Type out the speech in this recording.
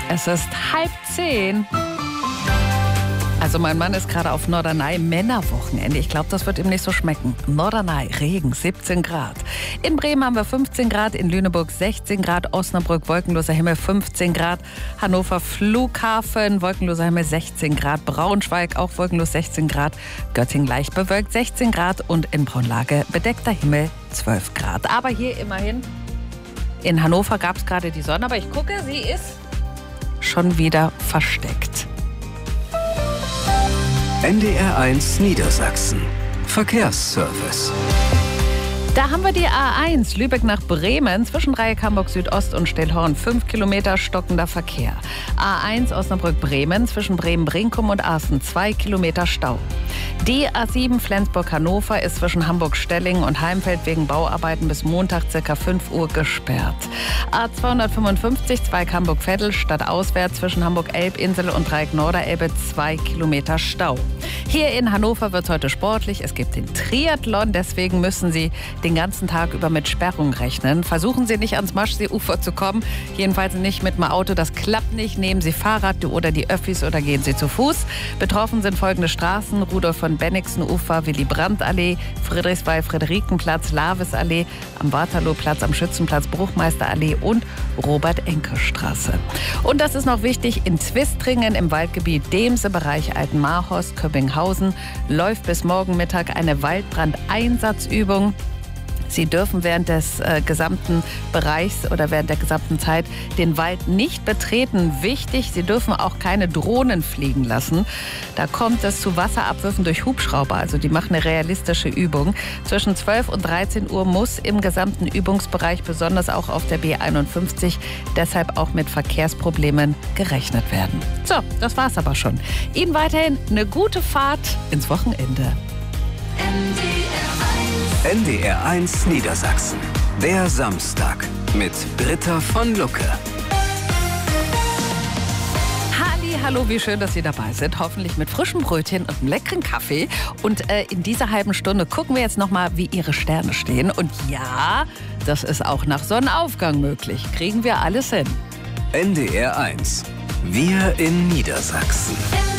Es ist 9:30. Also mein Mann ist gerade auf Norderney, Männerwochenende. Ich glaube, das wird ihm nicht so schmecken. Norderney, Regen, 17 Grad. In Bremen haben wir 15 Grad, in Lüneburg 16 Grad, Osnabrück, wolkenloser Himmel 15 Grad, Hannover Flughafen, wolkenloser Himmel 16 Grad, Braunschweig auch wolkenlos 16 Grad, Göttingen leicht bewölkt 16 Grad und in Braunlage bedeckter Himmel 12 Grad. Aber hier immerhin, in Hannover gab es gerade die Sonne, aber ich gucke, sie ist schon wieder versteckt. NDR1 Niedersachsen. Verkehrsservice. Da haben wir die A1 Lübeck nach Bremen zwischen Dreieck Hamburg Südost und Stellhorn. 5 Kilometer stockender Verkehr. A1 Osnabrück-Bremen zwischen Bremen-Brinkum und Aaßen. 2 Kilometer Stau. Die A7 Flensburg-Hannover ist zwischen Hamburg-Stellingen und Heimfeld wegen Bauarbeiten bis Montag ca. 5 Uhr gesperrt. A255 Zweig Hamburg-Veddel stadtauswärts zwischen Hamburg-Elbinsel und Dreieck Norderelbe 2 Kilometer Stau. Hier in Hannover wird es heute sportlich. Es gibt den Triathlon, deswegen müssen Sie den ganzen Tag über mit Sperrung rechnen. Versuchen Sie nicht ans Maschseeufer zu kommen, jedenfalls nicht mit dem Auto, das klappt nicht. Nehmen Sie Fahrrad oder die Öffis oder gehen Sie zu Fuß. Betroffen sind folgende Straßen: Rudolf von Bennigsen-Ufer, Willy-Brandt-Allee, Friedrichswald, Friederikenplatz, Lavis-Allee, am Waterloo-Platz, am Schützenplatz, Bruchmeister-Allee und Robert-Enke-Straße. Und das ist noch wichtig, in Zwistringen im Waldgebiet Demse-Bereich Altenmarhorst, Köppinghausen läuft bis morgen Mittag eine Waldbrandeinsatzübung. Sie dürfen während des gesamten Bereichs oder während der gesamten Zeit den Wald nicht betreten. Wichtig, Sie dürfen auch keine Drohnen fliegen lassen. Da kommt es zu Wasserabwürfen durch Hubschrauber. Also die machen eine realistische Übung. Zwischen 12 und 13 Uhr muss im gesamten Übungsbereich, besonders auch auf der B51, deshalb auch mit Verkehrsproblemen gerechnet werden. So, das war's aber schon. Ihnen weiterhin eine gute Fahrt ins Wochenende. NDR1 Niedersachsen. Der Samstag mit Britta von Lucke. Hallo, wie schön, dass Sie dabei sind. Hoffentlich mit frischem Brötchen und einem leckeren Kaffee. Und in dieser halben Stunde gucken wir jetzt nochmal, wie Ihre Sterne stehen. Und ja, das ist auch nach Sonnenaufgang möglich. Kriegen wir alles hin. NDR1. Wir in Niedersachsen.